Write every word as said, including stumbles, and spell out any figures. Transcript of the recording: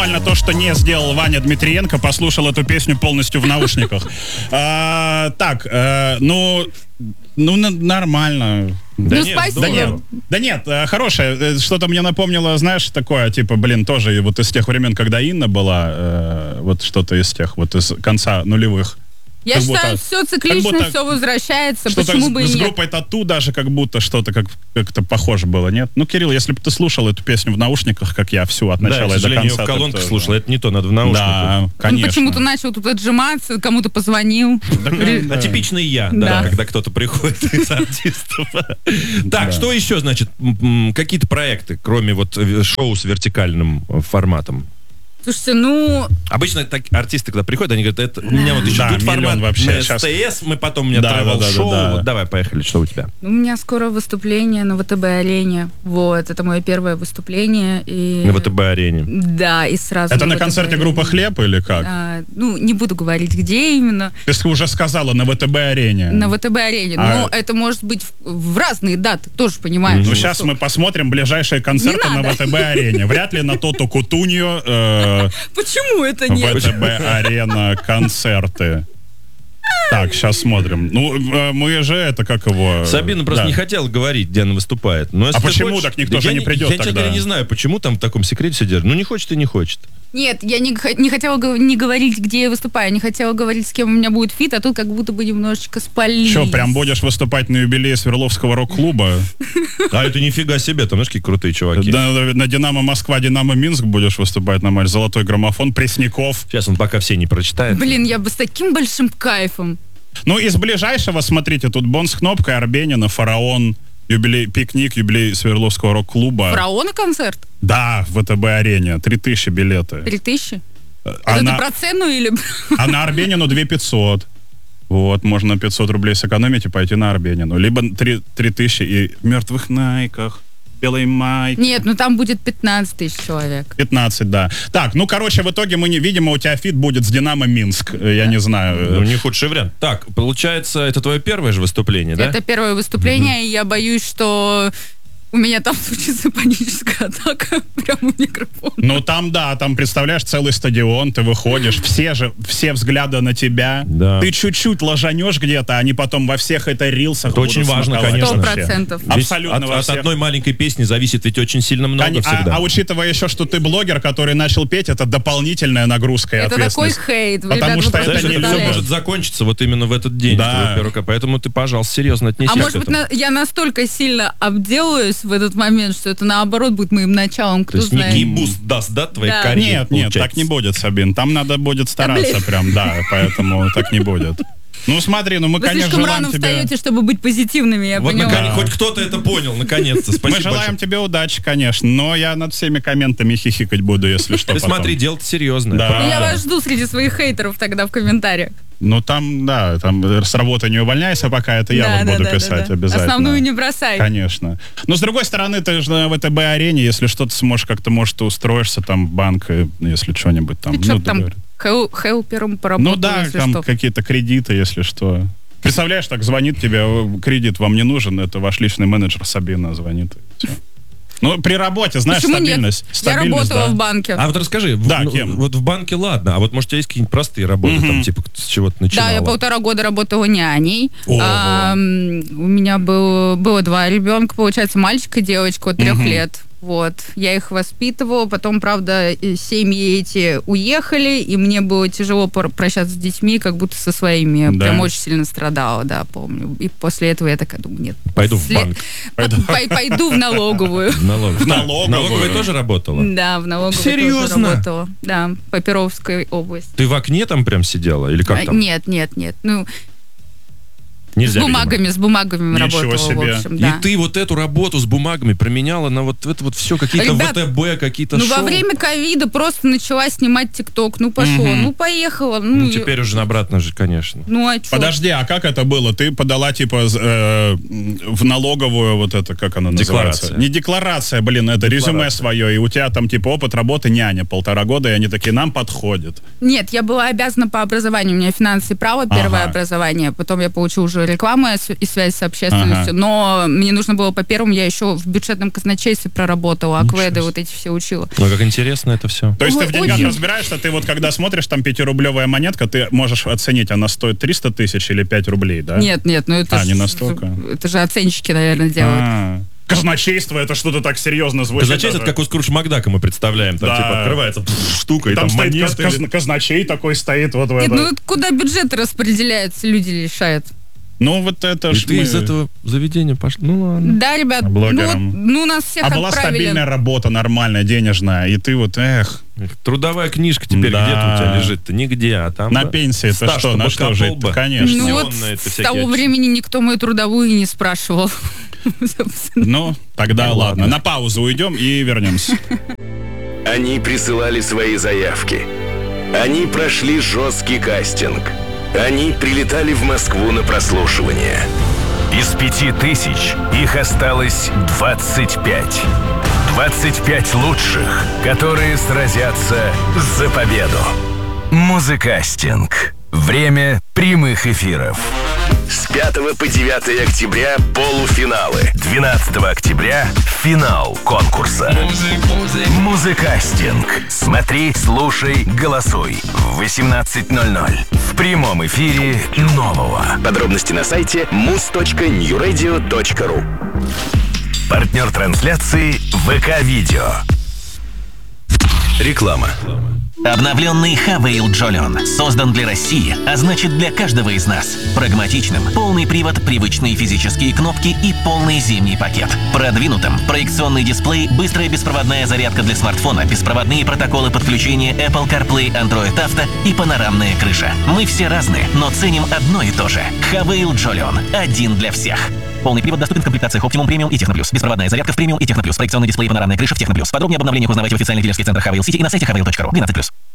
то, что не сделал Ваня Дмитриенко, послушал эту песню полностью в наушниках. А, так, а, ну, ну нормально. Да ну, нет, спасибо. Да нет, да нет, хорошее. Что-то мне напомнило, знаешь, такое, типа, блин, тоже вот из тех времен, когда Инна была, э, вот что-то из тех, вот из конца нулевых. Я как считаю, будто, все циклично, будто все возвращается. Что-то Почему с, бы и с нет? группой Тату даже как будто что-то как, как-то похоже было, нет? Ну, Кирилл, если бы ты слушал эту песню в наушниках, как я всю от начала да, и до конца. в колонках то, слушал, это не то, надо в наушниках. Да, конечно. Он почему-то начал тут отжиматься, кому-то позвонил. Атипичный я, да, когда кто-то приходит из артистов. Так, что еще, значит, какие-то проекты, кроме вот шоу с вертикальным форматом? Слушайте, ну... Обычно так, артисты, когда приходят, они говорят, это, у меня вот еще да, тут формат вообще. на Сейчас... СТС, мы потом, у меня да, тревел-шоу, да, да, да. вот давай, поехали, что у тебя? У меня скоро выступление на ВТБ-арене, вот, это мое первое выступление. И... На ВТБ-арене? Да, и сразу... Это на, на концерте группа «Хлеб» или как? А, ну, не буду говорить, где именно. Ты уже сказала, на ВТБ-арене. На ВТБ-арене, а... но это может быть в, в разные даты, тоже понимаешь. Ну, сейчас мы посмотрим ближайшие концерты на ВТБ-арене. Вряд ли на Тото Кутунью... Почему это нет? ВТБ-арена, концерты. Так, сейчас смотрим. Ну, мы же это, как его... Сабина просто да. не хотела говорить, где она выступает. Но а почему хочешь... так никто я же не придет я, тогда? Я, честно говоря, не знаю, почему там в таком секрете все держат. Ну, не хочет и не хочет. Нет, я не, не хотела не говорить, где я выступаю, не хотела говорить, с кем у меня будет фит, а тут как будто бы немножечко спалились. Что, прям будешь выступать на юбилее Свердловского рок-клуба? А это нифига себе, там, знаешь, какие крутые чуваки. На Динамо Москва, Динамо Минск будешь выступать на матч. Золотой граммофон, Пресняков. Сейчас он пока все не прочитает. Блин, я бы с таким большим кайфом. Ну, из ближайшего, смотрите, тут Бон с кнопкой, Арбенина, Фараон, юбилей, пикник, юбилей Свердловского рок-клуба. Фараона концерт? Да, в ВТБ-арене. Три тысячи билеты. Три тысячи? А это на... ты про цену или... А на Арбенину две пятьсот. Вот, можно пятьсот рублей сэкономить и пойти на Арбенину. Либо три тысячи и в мертвых найках. Белой майке. Нет, ну там будет пятнадцать тысяч человек. пятнадцать, да. Так, ну, короче, в итоге мы не... Видимо, у тебя фит будет с Динамо Минск. Я не знаю. Ну, не худший вариант. Так, получается, это твое первое же выступление, да? Это первое выступление, mm-hmm. и я боюсь, что... У меня там случится паническая атака прямо в микрофон. Ну, там, да, там, представляешь, целый стадион, ты выходишь, все же, все взгляды на тебя. Да. Ты чуть-чуть ложанешь где-то, они потом во всех это рилсах. Это очень важно, конечно. Сто процентов. Абсолютно. От, от одной маленькой песни зависит ведь очень сильно много Они, всегда. А, а учитывая еще, что ты блогер, который начал петь, это дополнительная нагрузка и это ответственность. Это такой хейт. Потому ребят, что это, это не все может закончиться вот именно в этот день. Да. Поэтому ты, пожалуйста, серьезно отнесись а к может этому. быть, на, я настолько сильно обделаюсь в этот момент, что это наоборот будет моим началом, кто То есть знает. некий буст даст, да, твоей да. карьере? Нет, нет, так не будет, Сабин. Там надо будет стараться да, прям, да, поэтому так не будет. Ну смотри, ну мы, Вы конечно, слишком желаем рано тебе... встаете, чтобы быть позитивными, я вот поняла. наконец, хоть кто-то это понял, наконец-то. Спасибо Мы желаем большое. тебе удачи, конечно, но я над всеми комментами хихикать буду, если что. Ты потом. смотри, дело-то серьезное. Да. Ну, я вас жду среди своих хейтеров тогда в комментариях. Ну там, да, там с работы не увольняйся, пока это я да, вот да, буду да, писать да, да. обязательно. Основную не бросай. Конечно. Но с другой стороны, ты же на ВТБ-арене, если что-то сможешь, как-то, может, ты устроишься там в банк, если что-нибудь там. Ну, там хелпером поработал, Ну да, там что. какие-то кредиты, если что. Представляешь, так звонит тебе, кредит вам не нужен, это ваш личный менеджер Сабина звонит. Все. Ну, при работе, знаешь, Почему стабильность. Нет? стабильность. Я работала да. в банке. А вот расскажи, да, в, кем? вот в банке ладно, а вот может у тебя есть какие-нибудь простые работы, mm-hmm. там типа с чего-то начинала? Да, я полтора года работала няней. А, у меня был, было два ребенка, получается, мальчик и девочка от трех mm-hmm. лет. Вот, я их воспитывала, потом, правда, семьи эти уехали, и мне было тяжело прощаться с детьми, как будто со своими. Я да. прям очень сильно страдала, да, помню. И после этого я такая думаю, нет. Пойду после... в банк. Пойду, пойду в налоговую. В налоговую. налоговую. Налоговая тоже работала? Да, в налоговой Серьезно? тоже работала. Да, по Перовской области. Ты в окне там прям сидела? Или как там? Нет, нет, нет. Ну, Нельзя, с бумагами, видимо. с бумагами Ничего работала, себе. в общем, да. И ты вот эту работу с бумагами променяла на вот это вот все, какие-то Ребят, ВТБ, какие-то ну, шоу? во время ковида просто начала снимать ТикТок. Ну, пошло, Мгм. ну, поехала. Ну, Ну, и- теперь уже обратно же, конечно. Ну, а чё? Подожди, а как это было? Ты подала, типа, э, в налоговую, вот это, как она называется? Декларация. Не декларация, блин, это резюме Декларация. свое, и у тебя там, типа, опыт работы няня полтора года, и они такие, нам подходит. Нет, я была обязана по образованию. У меня финансы и право, первое Ага. образование. Потом я получила уже тоже реклама и связь с общественностью, ага. но мне нужно было по первому, я еще в бюджетном казначействе проработала, акведы вот эти все учила. Ну, как интересно это все. То есть ты в деньгах очень разбираешься, ты вот когда смотришь, там пятирублевая монетка, ты можешь оценить, она стоит триста тысяч или пять рублей, да? Нет, нет, ну это а, ж, не настолько. Это же оценщики, наверное, делают. А-а-а. Казначейство, это что-то так серьезно звучит. Казначейство, это как у Скрудж Макдака мы представляем. Там, да. типа, открывается пфф, штука, и там, там стоит монеты. каз- казначей такой стоит вот в Нет, это. ну куда бюджеты распределяются, люди решают. Ну, вот это И ж ты мы... из этого заведения пошла? Ну, ладно. Да, ребят, ну, вот, ну, нас всех А отправили. была стабильная работа, нормальная, денежная, и ты вот, эх... Трудовая книжка теперь да. где-то у тебя лежит-то? Нигде, а там... На пенсии это что, на что жить-то, конечно. Ну, вот с того времени никто мою трудовую не спрашивал. Ну, тогда ну, ладно. ладно. На паузу уйдем и вернемся. Они присылали свои заявки. Они прошли жесткий кастинг. Они прилетали в Москву на прослушивание. Из пяти тысяч их осталось двадцать пять. двадцать пять лучших, которые сразятся за победу. Музыкастинг. Время прямых эфиров. С пятого по девятое октября полуфиналы. двенадцатого октября финал конкурса. Музыкастинг. Смотри, слушай, голосуй. В восемнадцать ноль ноль. В прямом эфире нового. Подробности на сайте муз точка нью радио точка ру. Партнер трансляции ВК-видео. Реклама. Обновленный Хавейл Джолион создан для России, а значит для каждого из нас. Прагматичным, полный привод, привычные физические кнопки и полный зимний пакет. Продвинутым, проекционный дисплей, быстрая беспроводная зарядка для смартфона, беспроводные протоколы подключения Apple CarPlay, Android Auto и панорамная крыша. Мы все разные, но ценим одно и то же. Хавейл Джолион. Один для всех. Полный привод доступен в комплектациях Optimum Premium и Techno Plus. Беспроводная зарядка в Premium и Techno Plus. Проекционный дисплей и панорамная крыша в Techno Plus. Подробнее об обновлениях узнавайте в официальных дилерских центрах Хавейл Сити и на сайте хавейл точка ру. двенадцать плюс.